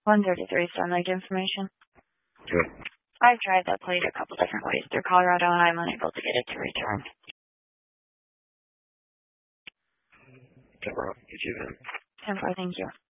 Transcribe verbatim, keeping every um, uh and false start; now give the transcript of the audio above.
one thirty-three, Sunlight information. Good. I've tried that plate a couple different ways through Colorado, and I'm unable to get it to return. Okay, bro. Get you then. ten four, thank you.